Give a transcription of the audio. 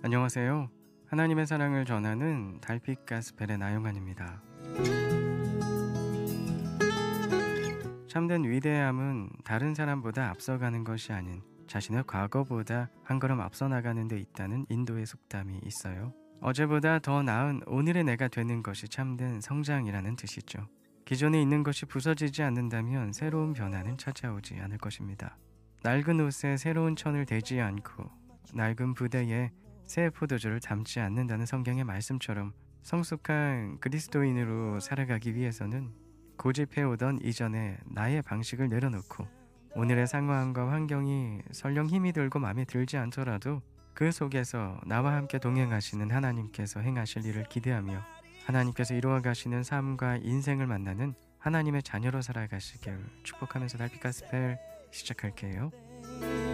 안녕하세요. 하나님의 사랑을 전하는 달빛 가스펠의 나용환입니다. 참된 위대함은 다른 사람보다 앞서가는 것이 아닌 자신의 과거보다 한 걸음 앞서 나가는 데 있다는 인도의 속담이 있어요. 어제보다 더 나은 오늘의 내가 되는 것이 참된 성장이라는 뜻이죠. 기존에 있는 것이 부서지지 않는다면 새로운 변화는 찾아오지 않을 것입니다. 낡은 옷에 새로운 천을 대지 않고 낡은 부대에 새 포도주를 담지 않는다는 성경의 말씀처럼 성숙한 그리스도인으로 살아가기 위해서는 고집해오던 이전에 나의 방식을 내려놓고 오늘의 상황과 환경이 설령 힘이 들고 마음에 들지 않더라도 그 속에서 나와 함께 동행하시는 하나님께서 행하실 일을 기대하며 하나님께서 이루어가시는 삶과 인생을 만나는 하나님의 자녀로 살아가시길 축복하면서 달빛 가스펠 시작할게요.